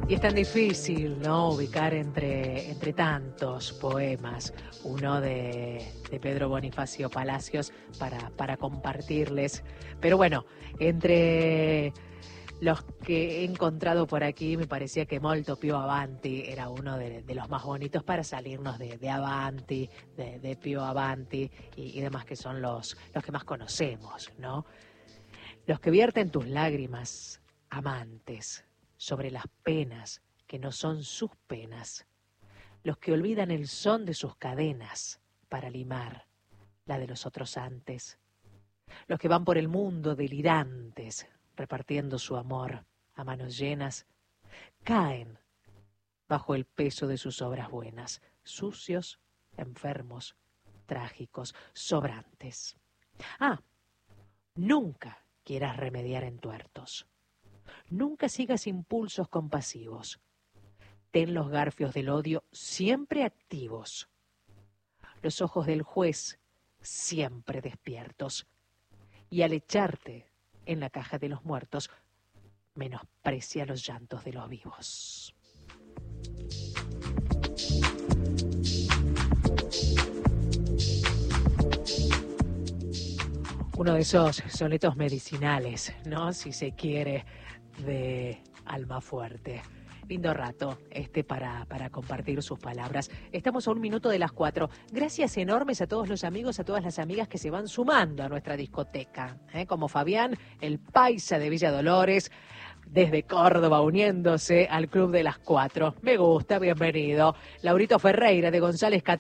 Y es tan difícil, ¿no?, ubicar entre tantos poemas uno de Pedro Bonifacio Palacios para compartirles. Pero bueno, entre los que he encontrado por aquí me parecía que Molto Pio Avanti era uno de los más bonitos para salirnos de Avanti, de Pio Avanti y demás, que son los que más conocemos, ¿no? Los que vierten tus lágrimas, amantes, sobre las penas que no son sus penas, los que olvidan el son de sus cadenas para limar la de los otros antes, los que van por el mundo delirantes, repartiendo su amor a manos llenas, caen bajo el peso de sus obras buenas, sucios, enfermos, trágicos, sobrantes. Nunca quieras remediar entuertos. Nunca sigas impulsos compasivos. Ten los garfios del odio siempre activos. Los ojos del juez siempre despiertos. Y al echarte en la caja de los muertos, menosprecia los llantos de los vivos. Uno de esos sonetos medicinales, ¿no?, si se quiere, de Almafuerte. Lindo rato para compartir sus palabras. Estamos a 1 minuto de las 4. Gracias enormes a todos los amigos, a todas las amigas que se van sumando a nuestra discoteca, como Fabián, el paisa de Villa Dolores, desde Córdoba, uniéndose al Club de las 4. Me gusta, bienvenido. Laurito Ferreira de González